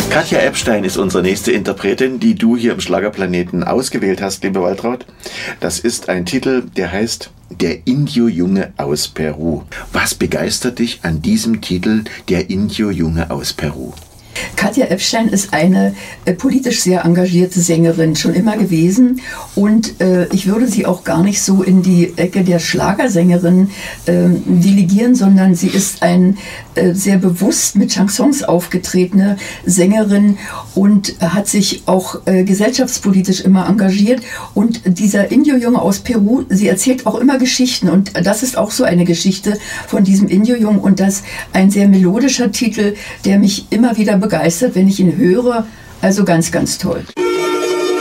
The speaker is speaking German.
Katja Epstein ist unsere nächste Interpretin, die du hier im Schlagerplaneten ausgewählt hast, liebe Waltraud. Das ist ein Titel, der heißt Der Indio-Junge aus Peru. Was begeistert dich an diesem Titel Der Indio-Junge aus Peru? Katja Epstein ist eine politisch sehr engagierte Sängerin, schon immer gewesen. Und ich würde sie auch gar nicht so in die Ecke der Schlagersängerin delegieren, sondern sie ist ein sehr bewusst mit Chansons aufgetretene Sängerin und hat sich auch gesellschaftspolitisch immer engagiert. Und dieser Indio-Junge aus Peru, sie erzählt auch immer Geschichten. Und das ist auch so eine Geschichte von diesem Indio-Jungen. Und das ein sehr melodischer Titel, der mich immer wieder begeistert, wenn ich ihn höre. Also ganz, ganz toll.